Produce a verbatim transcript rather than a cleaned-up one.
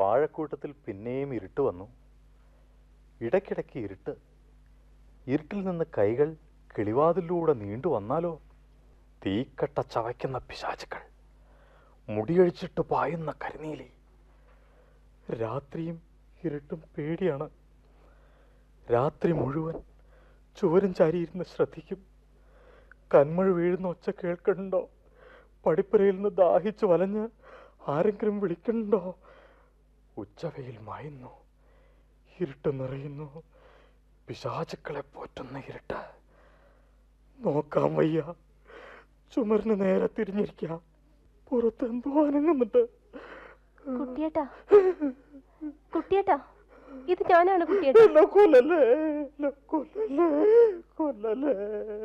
വാഴക്കൂട്ടത്തിൽ പിന്നെയും ഇരുട്ട് വന്നു. ഇടയ്ക്കിടയ്ക്ക് ഇരുട്ട്. ഇരുട്ടിൽ നിന്ന് കൈകൾ കിളിവാതിലൂടെ നീണ്ടു വന്നാലോ? തീക്കട്ട ചവയ്ക്കുന്ന പിശാചുക്കൾ, മുടിയഴിച്ചിട്ട് പായുന്ന കരിനീലി. രാത്രിയും ഇരുട്ടും പേടിയാണ്. രാത്രി മുഴുവൻ ചുവരും ചാരിയിരുന്ന് ശ്രദ്ധിക്കും. കന്മഴ വീഴുന്ന ഒച്ച കേൾക്കണ്ടോ? പടിപ്പുരയിൽ നിന്ന് ദാഹിച്ചു വലഞ്ഞ് ആരെങ്കിലും വിളിക്കണ്ടോ? ഉച്ചവെയിൽ മായുന്നു, ഇരുട്ട് നിറയുന്നു, പിശാചുക്കളെ പോറ്റുന്ന ഇരുട്ട്. നോക്കാം വയ്യ, ചുമരിന് നേരെ തിരിഞ്ഞിരിക്കാം. പുറത്ത് എന്തോ അനങ്ങുന്നുണ്ട്. കുട്ടിയേട്ടാ, കുട്ടിയേട്ടാ, ഇത് ഞാനാണ് കുട്ടിയേട്ടാ. കൊല്ലല്ലേ, കൊല്ലല്ലേ, കൊല്ലല്ലേ.